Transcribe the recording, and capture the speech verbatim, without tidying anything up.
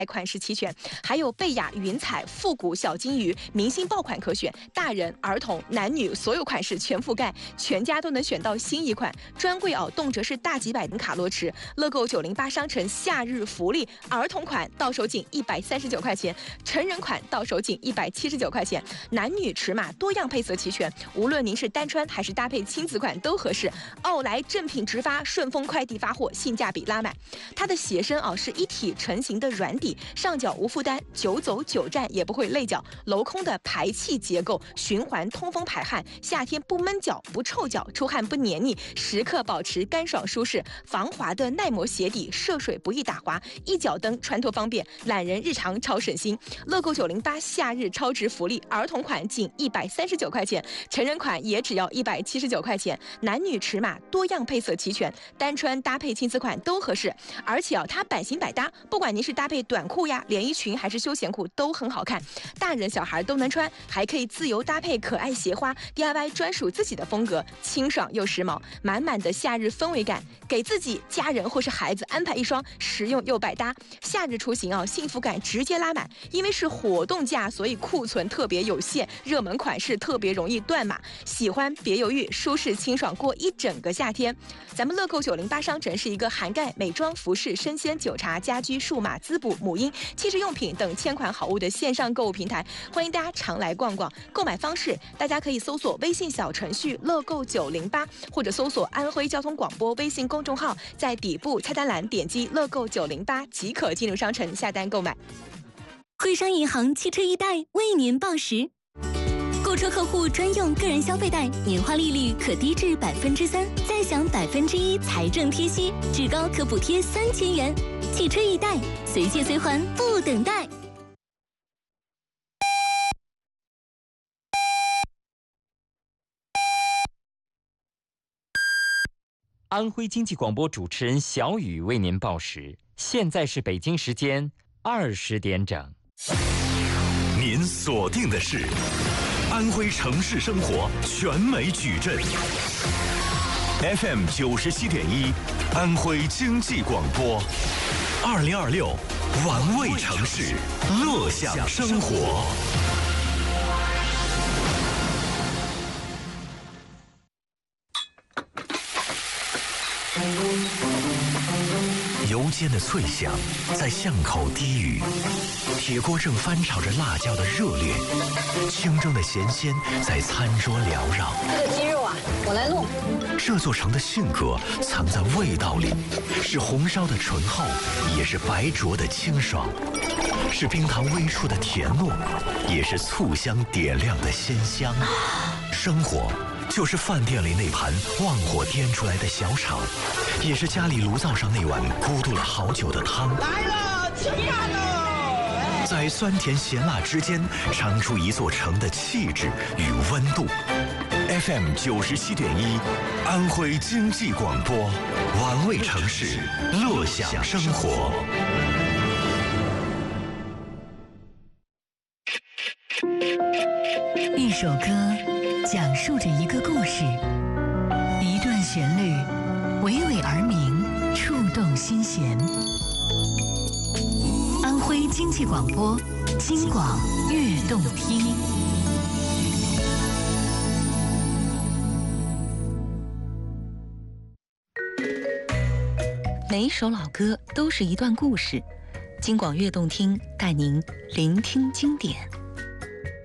款式齐全，还有贝雅、云彩、复古小金鱼、明星爆款可选，大人、儿童、男女所有款式全覆盖，全家都能选到新一款。专柜哦，动辄是大几百的卡罗驰。乐购九零八商城夏日福利，儿童款到手仅一百三十九块钱，成人款到手仅一百七十九块钱，男女尺码多样配色齐全，无论您是单穿还是搭配亲子款都合适。奥莱正品直发，顺丰快递发货，性价比拉满。它的鞋身哦是一体成型的软底，上脚无负担，久走久站也不会累脚。镂空的排气结构，循环通风排汗，夏天不闷脚不臭脚，出汗不黏腻，时刻保持干爽舒适。防滑的耐磨鞋底，涉水不易打滑，一脚蹬穿脱方便，懒人日常超省心。乐购九零八夏日超值福利，儿童款仅一百三十九块钱，成人款也只要一百七十九块钱，男女尺码多样配色齐全，单穿搭配亲子款都合适。而且啊，它版型百搭，不管您是搭配短裤呀、连衣裙还是休闲裤都很好看，大人小孩都能穿，还可以自由搭配可爱鞋花 ，D I Y 专属自己的风格，清爽又时髦，满满的夏日氛围感，给自己、家人或是孩子安排一双实用又百搭。夏日出行啊，幸福感直接拉满，因为是活动价，所以库存特别有限，热门款式特别容易断码。喜欢别犹豫，舒适清爽过一整个夏天。咱们乐购九零八商城是一个涵盖美妆、服饰、生鲜、酒茶、家居、数码、滋补、母婴、汽车用品等千款好物的线上购物平台，欢迎大家常来逛逛。购买方式，大家可以搜索微信小程序乐购九零八，或者搜索安徽交通广播微信公众号，在底部菜单栏点击乐购九零八即可进入商城下单购买。 汇商银行汽车易贷为您报时，购车客户专用个人消费贷，年化利率可低至百分之三，再享百分之一财政贴息，至高可补贴三千元。汽车易贷，随借随还，不等待。 安徽经济广播主持人小雨为您报时，现在是北京时间二十点整。 您锁定的是安徽城市生活全美矩阵 F M 九十七点一，安徽经济广播，二零二六玩味城市，乐享生活。油煎的脆响在巷口低语，铁锅正翻炒着辣椒的热烈，清蒸的咸鲜在餐桌缭绕。 这个鸡肉啊，我来弄。 这座城的性格藏在味道里，是红烧的醇厚，也是白灼的清爽，是冰糖微出的甜糯，也是醋香点亮的鲜香。生活就是饭店里那盘旺火颠出来的小炒，也是家里炉灶上那碗咕嘟了好久的汤。 来了，吃饭了！ 在酸甜咸辣之间，尝出一座城的气质与温度。F M 九十七点一，安徽经济广播，玩味城市，乐享生活。 一首歌讲述着一个故事，一段旋律娓娓而明，触动心弦。安徽经济广播，京广悦动听。每一首老歌都是一段故事，京广悦动听带您聆听经典。